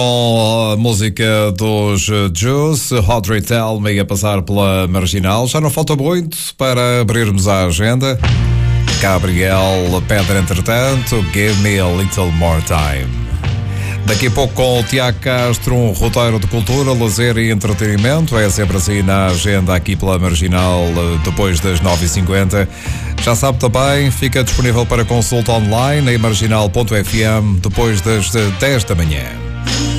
Com a música dos Juice, Audrey Tell Me a passar pela Marginal. Já não falta muito para abrirmos a agenda. Gabriel pede, entretanto, Give Me a Little More Time. Daqui a pouco com o Tiago Castro, um roteiro de cultura, lazer e entretenimento. É sempre assim na agenda aqui pela Marginal, depois das 9h50. Já sabe também, fica disponível para consulta online em marginal.fm depois das 10 da manhã.